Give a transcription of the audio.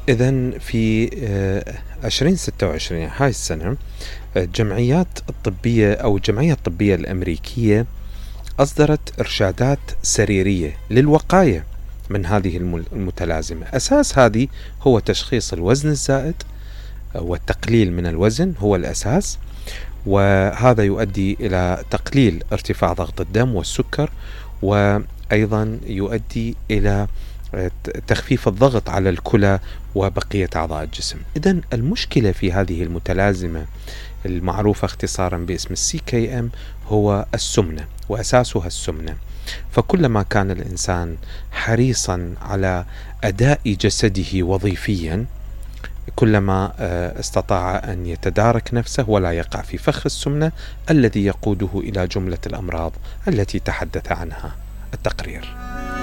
إذن في 2026 هاي السنة الجمعيات الطبية أو الجمعية الطبية الأمريكية أصدرت إرشادات سريرية للوقاية من هذه المتلازمة. أساس هذه هو تشخيص الوزن الزائد والتقليل من الوزن هو الأساس، وهذا يؤدي إلى تقليل ارتفاع ضغط الدم والسكر، وأيضا يؤدي إلى تخفيف الضغط على الكلى وبقية أعضاء الجسم. إذن المشكلة في هذه المتلازمة المعروفة اختصارا باسم CKM هو السمنة، وأساسها السمنة. فكلما كان الإنسان حريصا على أداء جسده وظيفيا، كلما استطاع أن يتدارك نفسه ولا يقع في فخ السمنة الذي يقوده إلى جملة الأمراض التي تحدث عنها التقرير.